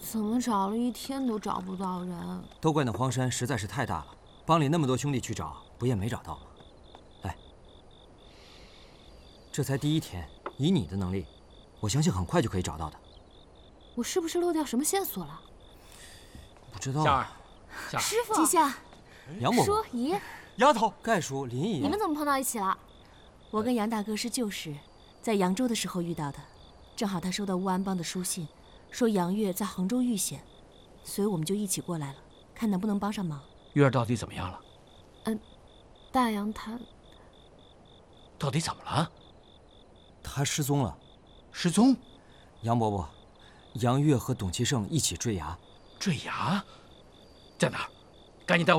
怎么找了一天都找不到人？ 都怪那荒山实在是太大了，帮里那么多兄弟去找，不也没找到吗？来，这才第1天，以你的能力，我相信很快就可以找到的。 我是不是漏掉什么线索了？ 不知道。 夏儿， 师傅， 姬夏， 杨伯伯、 叔姨， 丫头， 盖叔、林姨， 你们怎么碰到一起了？ 我跟杨大哥是旧识，在扬州的时候遇到的，正好他收到乌安帮的书信，说杨月在杭州遇险，所以我们就一起过来了，看能不能帮上忙。 月儿到底怎么样了？ 大杨他到底怎么了？ 他失踪了。 失踪？ 杨伯伯，杨月和董其胜一起坠崖。 坠崖？在哪儿？赶紧带我。